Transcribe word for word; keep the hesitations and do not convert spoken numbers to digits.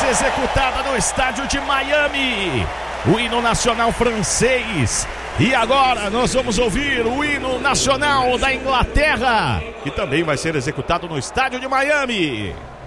executada no estádio de Miami. O hino nacional francês. E agora nós vamos ouvir o hino nacional da Inglaterra, que também vai ser executado no estádio de Miami.